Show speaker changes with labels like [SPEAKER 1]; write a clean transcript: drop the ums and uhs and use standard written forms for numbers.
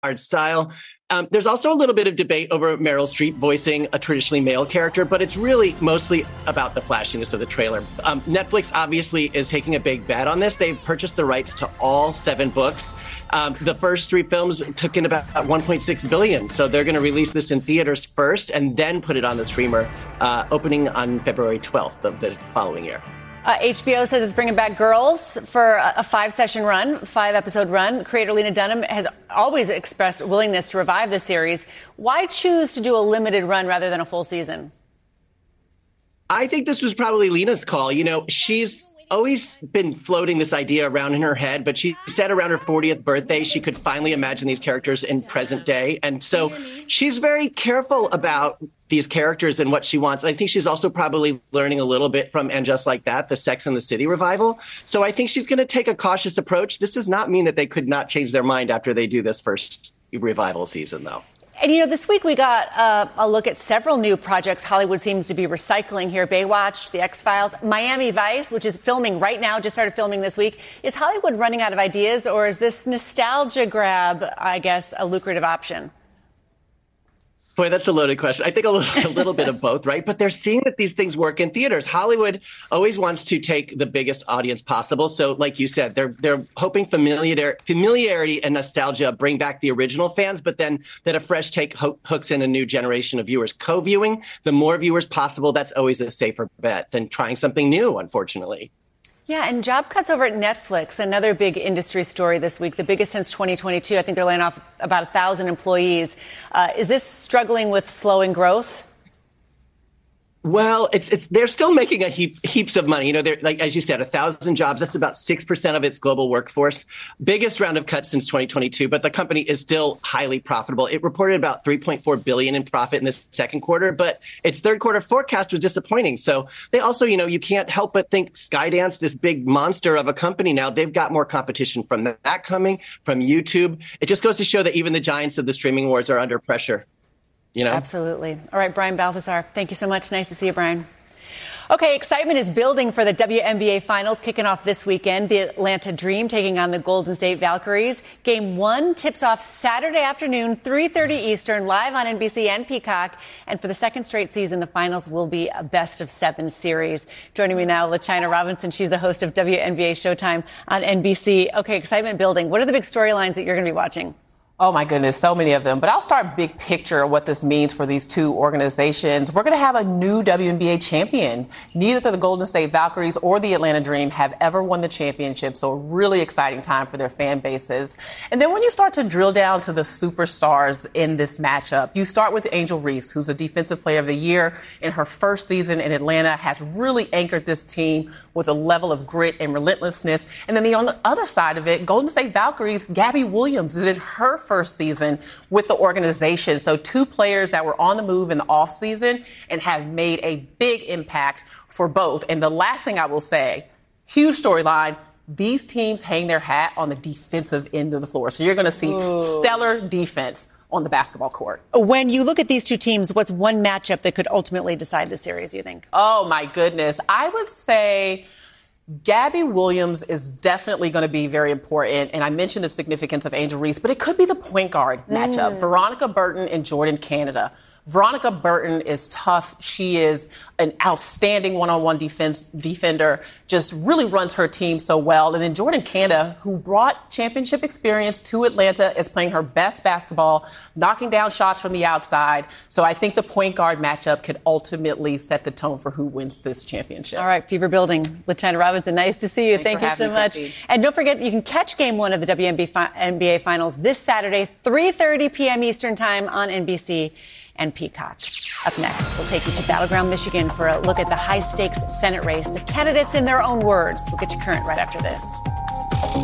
[SPEAKER 1] art style. There's also a little bit of debate over Meryl Streep voicing a traditionally male character, but it's really mostly about the flashiness of the trailer. Netflix obviously is taking a big bet on this. They've purchased the rights to all 7 books. The first 3 films took in about $1.6 billion. So they're going to release this in theaters first and then put it on the streamer, opening on February 12th of the following year.
[SPEAKER 2] HBO says it's bringing back Girls for a 5-episode run. Creator Lena Dunham has always expressed willingness to revive the series. Why choose to do a limited run rather than a full season?
[SPEAKER 1] I think this was probably Lena's call. You know, she's always been floating this idea around in her head, but she said around her 40th birthday, she could finally imagine these characters in present day. And so she's very careful about these characters and what she wants. I think she's also probably learning a little bit from And Just Like That, the Sex and the City revival. So I think she's going to take a cautious approach. This does not mean that they could not change their mind after they do this first revival season, though.
[SPEAKER 2] And, you know, this week we got a look at several new projects Hollywood seems to be recycling here. Baywatch, The X-Files, Miami Vice, which is filming right now, just started filming this week. Is Hollywood running out of ideas, or is this nostalgia grab, I guess, a lucrative option?
[SPEAKER 1] Boy, that's a loaded question. I think a little bit of both, right? But they're seeing that these things work in theaters. Hollywood always wants to take the biggest audience possible. So like you said, they're hoping familiarity and nostalgia bring back the original fans, but then that a fresh take hooks in a new generation of viewers. Co-viewing, the more viewers possible, that's always a safer bet than trying something new, unfortunately.
[SPEAKER 2] Yeah, and job cuts over at Netflix, another big industry story this week, the biggest since 2022. I think they're laying off about 1,000 employees. Is this struggling with slowing growth?
[SPEAKER 1] Well, they're still making heaps of money. You know, they're like, as you said, 1,000 jobs. That's about 6% of its global workforce. Biggest round of cuts since 2022, but the company is still highly profitable. It reported about $3.4 billion in profit in this second quarter, but its third quarter forecast was disappointing. So they also, you know, you can't help but think Skydance, this big monster of a company now, they've got more competition from that coming, from YouTube. It just goes to show that even the giants of the streaming wars are under pressure. You know?
[SPEAKER 2] Absolutely. All right, Brian Balthazar, thank you so much. Nice to see you, Brian. Okay, excitement is building for the WNBA Finals kicking off this weekend. The Atlanta Dream taking on the Golden State Valkyries. Game 1 tips off Saturday afternoon, 3:30 Eastern, live on NBC and Peacock. And for the second straight season, the finals will be a best-of-7 series. Joining me now, LaChina Robinson. She's the host of WNBA Showtime on NBC. Okay, excitement building. What are the big storylines that you're going to be watching?
[SPEAKER 3] Oh, my goodness, so many of them. But I'll start big picture of what this means for these two organizations. We're going to have a new WNBA champion. Neither the Golden State Valkyries or the Atlanta Dream have ever won the championship, so a really exciting time for their fan bases. And then when you start to drill down to the superstars in this matchup, you start with Angel Reese, who's a Defensive Player of the Year in her first season in Atlanta, has really anchored this team with a level of grit and relentlessness. And then on the other side of it, Golden State Valkyries, Gabby Williams is in her first season with the organization. So 2 players that were on the move in the offseason and have made a big impact for both. And the last thing I will say, huge storyline, these teams hang their hat on the defensive end of the floor. So you're going to see stellar defense on the basketball court.
[SPEAKER 2] When you look at these two teams, what's one matchup that could ultimately decide the series, you think?
[SPEAKER 3] Oh, my goodness. I would say Gabby Williams is definitely going to be very important. And I mentioned the significance of Angel Reese, but it could be the point guard matchup. Veronica Burton and Jordan Canada. Veronica Burton is tough. She is an outstanding one-on-one defender, just really runs her team so well. And then Jordan Canada, who brought championship experience to Atlanta, is playing her best basketball, knocking down shots from the outside. So I think the point guard matchup could ultimately set the tone for who wins this championship.
[SPEAKER 2] All right, fever building. LaChina Robinson, nice to see you. Thank you so much.
[SPEAKER 3] Christine.
[SPEAKER 2] And don't forget, you can catch Game 1 of the WNBA Finals this Saturday, 3:30 p.m. Eastern Time on NBC and Peacock. Up next, we'll take you to Battleground, Michigan for a look at the high-stakes Senate race. The candidates in their own words. We'll get you current right after this.